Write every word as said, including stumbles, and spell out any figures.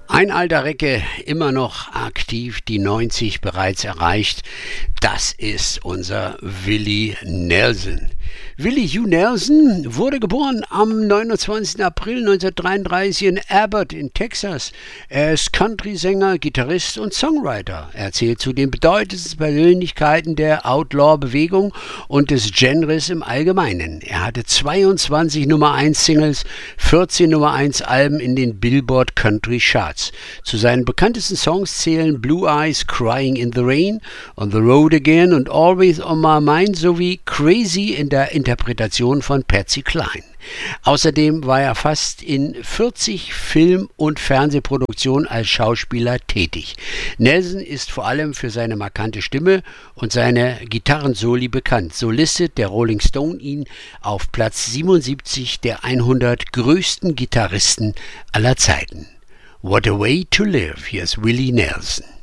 Ein alter Recke, immer noch aktiv, die neunzig bereits erreicht. Das ist unser Willie Nelson. Willie Hugh Nelson wurde geboren am neunundzwanzigsten April neunzehnhundertdreiunddreißig in Abbott in Texas. Er ist Country-Sänger, Gitarrist und Songwriter. Er zählt zu den bedeutendsten Persönlichkeiten der Outlaw-Bewegung und des Genres im Allgemeinen. Er hatte zweiundzwanzig Nummer eins Singles, vierzehn Nummer eins Alben in den Billboard Country Charts. Zu seinen bekanntesten Songs zählen Blue Eyes, Crying in the Rain, On the Road Again und Always on My Mind sowie Crazy in der Interpretation von Patsy Cline. Außerdem war er fast in vierzig Film- und Fernsehproduktionen als Schauspieler tätig. Nelson ist vor allem für seine markante Stimme und seine Gitarrensoli bekannt. So listet der Rolling Stone ihn auf Platz siebenundsiebzig der hundert größten Gitarristen aller Zeiten. What a way to live. Hier ist Willie Nelson.